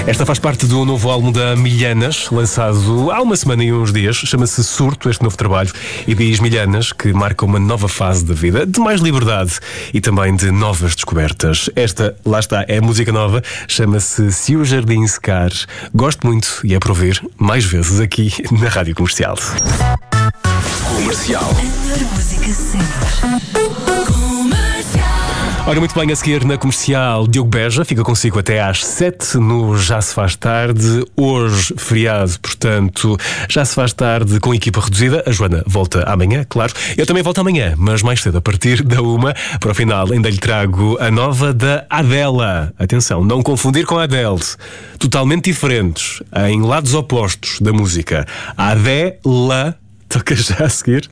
Esta faz parte do novo álbum da Milhanas, lançado há uma semana e uns dias. Chama-se Surto, este novo trabalho, e diz Milhanas que marca uma nova fase da vida, de mais liberdade e também de novas descobertas. Esta, lá está, é música nova, chama-se Se o Jardim Secar. Gosto muito e é para ouvir mais vezes aqui na Rádio Comercial. Comercial. Música sempre. Ora, muito bem, a seguir na Comercial, Diogo Beja fica consigo até às 7 no Já Se Faz Tarde. Hoje, feriado, portanto, Já Se Faz Tarde com equipa reduzida. A Joana volta amanhã, claro. Eu também volto amanhã, mas mais cedo, a partir da 1. Para o final, ainda lhe trago a nova da Adele. Atenção, não confundir com a Adele. Totalmente diferentes, em lados opostos da música. A Adele toca já a seguir.